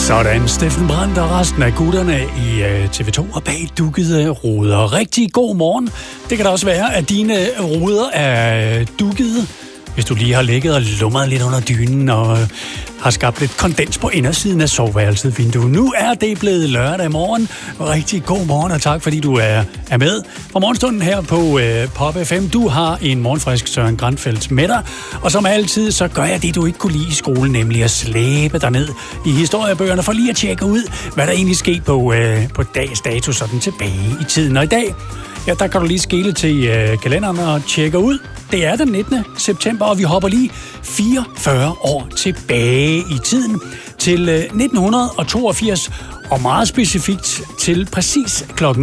Sådan, Steffen Brandt og resten af gutterne i TV2 og bag dukkede ruder. Rigtig god morgen. Det kan da også være, at dine ruder er dukkede, hvis du lige har ligget og lumret lidt under dynen og har skabt lidt kondens på indersiden af soveværelset vindue. Nu er det blevet lørdag morgen. Rigtig god morgen, og tak fordi du er med fra morgenstunden her på Pop FM. Du har en morgenfrisk Søren Grandfeldt med dig, og som altid, så gør jeg det, du ikke kunne lide i skolen, nemlig at slæbe dig ned i historiebøgerne for lige at tjekke ud, hvad der egentlig skete på dags dato, sådan tilbage i tiden. Og i dag, ja, der kan du lige skele til kalenderen og tjekke ud. Det er den 19. september, og vi hopper lige 44 år tilbage i tiden til 1982, og meget specifikt til præcis kl. 11.44.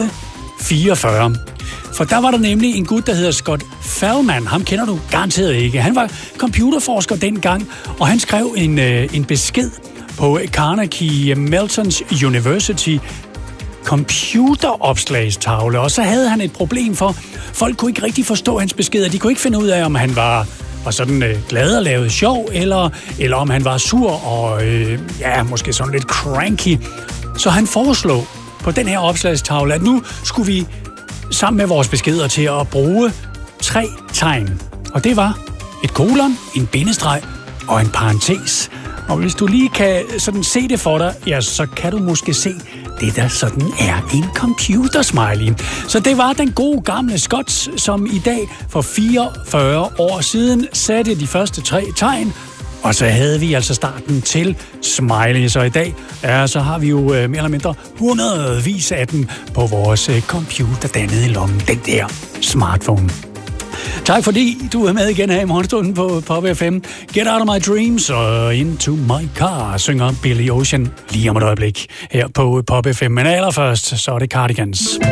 For der var der nemlig en gut, der hedder Scott Fallman. Ham kender du garanteret ikke. Han var computerforsker dengang, og han skrev en besked på Carnegie Mellons University computeropslagstavle, og så havde han et problem for, folk kunne ikke rigtig forstå hans beskeder. De kunne ikke finde ud af, om han var sådan glad og lavede sjov, eller om han var sur og måske sådan lidt cranky. Så han foreslog på den her opslagstavle, at nu skulle vi sammen med vores beskeder til at bruge 3 tegn. Og det var et kolon, en bindestreg og en parentes. Og hvis du lige kan sådan se det for dig, ja, så kan du måske se, det der sådan er en computersmiley. Så det var den gode gamle Scott, som i dag for 44 år siden satte de første 3 tegn, og så havde vi altså starten til smiley. Så i dag, ja, så har vi jo mere eller mindre hundredvis af dem på vores computer dannede i lommen, den der smartphone. Tak fordi du er med igen her i morgenstunden på Pop FM. Get Out of My Dreams og Into My Car synger Billy Ocean lige om et øjeblik her på Pop FM. Men allerførst, så er det Cardigans.